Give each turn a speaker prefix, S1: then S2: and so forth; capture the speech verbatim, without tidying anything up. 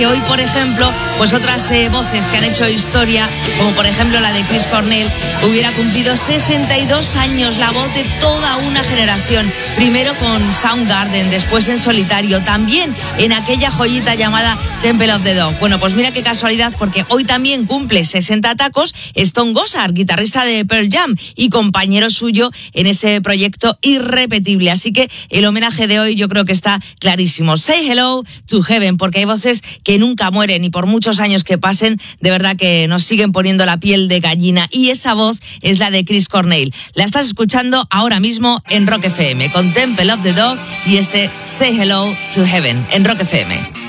S1: Hoy, por ejemplo, pues otras eh, voces que han hecho historia, como por ejemplo la de Chris Cornell, hubiera cumplido sesenta y dos años, la voz de toda una generación. Primero con Soundgarden, después en solitario, también en aquella joyita llamada Temple of the Dog. Bueno, pues mira qué casualidad, porque hoy también cumple sesenta tacos Stone Gossard, guitarrista de Pearl Jam y compañero suyo en ese proyecto irrepetible. Así que el homenaje de hoy yo creo que está clarísimo. Say hello to heaven, porque hay voces que nunca mueren y por muchos años que pasen, de verdad que nos siguen poniendo la piel de gallina. Y esa voz es la de Chris Cornell. La estás escuchando ahora mismo en Rock F M con Temple of the Dog y este Say Hello to Heaven en Rock F M.